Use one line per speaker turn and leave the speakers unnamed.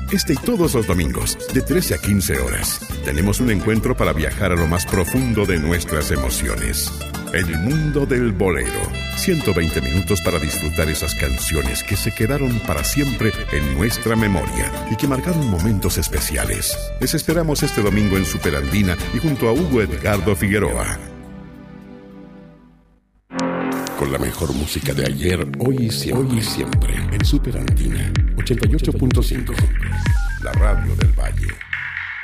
Este y todos los domingos, de 13 a 15 horas, tenemos un encuentro para viajar a lo más profundo de nuestras emociones. El mundo del bolero. 120 minutos para disfrutar esas canciones que se quedaron para siempre en nuestra memoria y que marcaron momentos especiales. Les esperamos este domingo en Superandina y junto a Hugo Edgardo Figueroa. Con la mejor música de ayer, hoy y siempre. En Superandina 88.5. La radio del Valle.